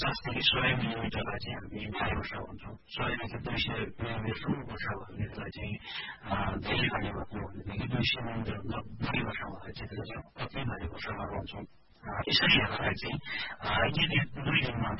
जास्तै 100 मिलिमिटरलाई चाहिँ हामी भाइ वर्षा भन्छौँ। 100 देखि 200 मिलिमिटरसम्म वर्षा भनेलाई चाहिँ धेरै भारी भएको भनेदेखि 200 मिलिमिटर बढी वर्षा भए चाहिँ त्यसलाई चाहिँ अति भारी वर्षा भन्छौँ। यसरी हेर्दाखेरि चाहिँ यदि 2 दिनमा